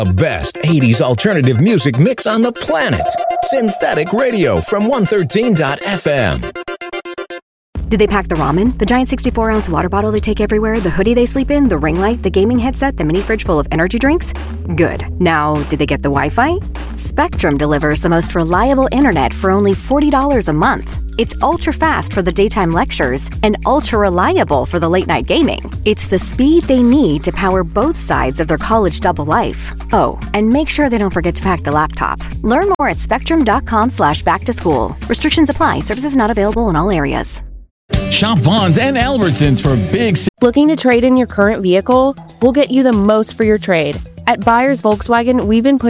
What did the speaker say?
The best 80s alternative music mix on the planet. Synthetic Radio from 113.fm. Did they pack the ramen, the giant 64-ounce water bottle they take everywhere, the hoodie they sleep in, the ring light, the gaming headset, the mini fridge full of energy drinks? Good. Now, did they get the Wi-Fi? Spectrum delivers the most reliable internet for only $40 a month. It's ultra-fast for the daytime lectures and ultra-reliable for the late-night gaming. It's the speed they need to power both sides of their college double life. Oh, and make sure they don't forget to pack the laptop. Learn more at spectrum.com/back-to-school. Restrictions apply. Services not available in all areas. Shop Vaughn's and Albertsons for big... Looking to trade in your current vehicle? We'll get you the most for your trade. At Buyers Volkswagen, we've been putting